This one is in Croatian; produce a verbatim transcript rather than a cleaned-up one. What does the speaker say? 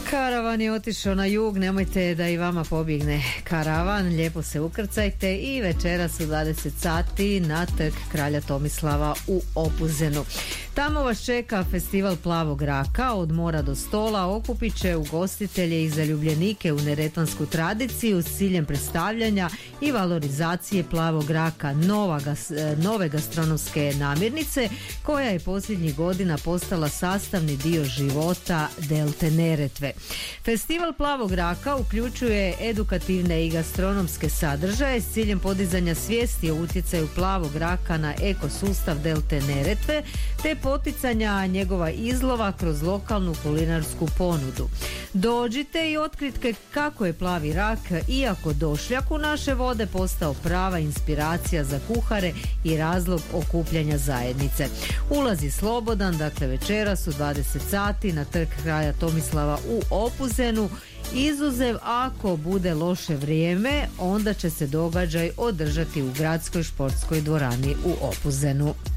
Karavan je otišao na jug, nemojte da i vama pobjegne karavan, lijepo se ukrcajte i večeras u dvadeset sati na Trg kralja Tomislava u Opuzenu. Tamo vas čeka festival plavog raka, od mora do stola, okupit će ugostitelje i zaljubljenike u neretvansku tradiciju s ciljem predstavljanja i valorizacije plavog raka, nova gas, nove gastronomske namirnice koja je posljednjih godina postala sastavni dio života delte Neretve. Festival plavog raka uključuje edukativne i gastronomske sadržaje s ciljem podizanja svijesti o utjecaju plavog raka na ekosustav delte Neretve te poticanja njegova izlova kroz lokalnu kulinarsku ponudu. Dođite i otkrite kako je plavi rak, iako došljak u naše vode, postao prava inspiracija za kuhare i razlog okupljanja zajednice. Ulaz je slobodan, dakle večeras u dvadeset sati na Trg kralja Tomislava u Opuzenu. Izuzev ako bude loše vrijeme, onda će se događaj održati u gradskoj športskoj dvorani u Opuzenu.